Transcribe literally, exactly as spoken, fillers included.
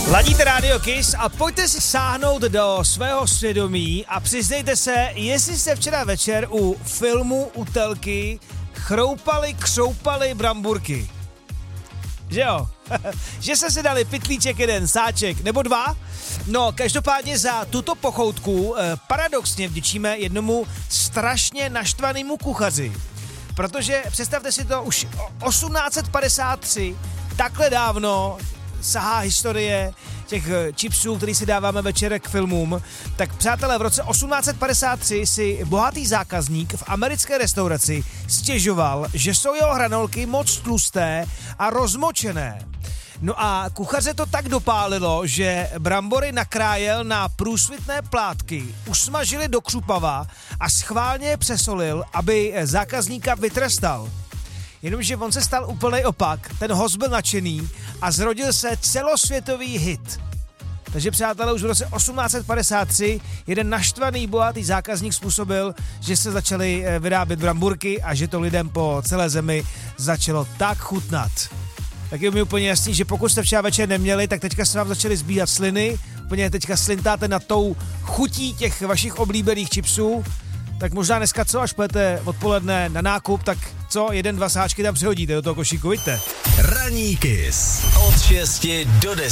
Ladíte Radio Kiss a pojďte si sáhnout do svého svědomí a přiznejte se, jestli jste včera večer u filmu u telky chroupali, křoupali bramburky. Že jo? Že jste si dali pytlíček jeden, sáček nebo dva? No, každopádně za tuto pochoutku eh, paradoxně vděčíme jednomu strašně naštvanému kuchaři. Protože, představte si to, už osmnáct set padesát tři, takhle dávno sahá historie těch chipsů, který si dáváme večer k filmům. Tak přátelé, v roce osmnáct set padesát tři si bohatý zákazník v americké restauraci stěžoval, že jsou jeho hranolky moc tlusté a rozmočené. No a kuchaře to tak dopálilo, že brambory nakrájel na průsvitné plátky, usmažili do křupava a schválně je přesolil, aby zákazníka vytrestal. Jenomže on se stal úplný opak, ten host byl nadšený a zrodil se celosvětový hit. Takže přátelé, už v roce osmnáct set padesát tři jeden naštvaný bohatý zákazník způsobil, že se začaly vyrábět bramburky a že to lidem po celé zemi začalo tak chutnat. Tak je mi úplně jasný, že pokud jste včera večer neměli, tak teďka se vám začaly zbíhat sliny, úplně teďka slintáte nad tou chutí těch vašich oblíbených chipsů, tak možná dneska co, až půjdete odpoledne na nákup, tak co, jeden, dva sáčky tam přihodíte do toho košíku, vidíte? Ranní Kiss od šesti do deseti.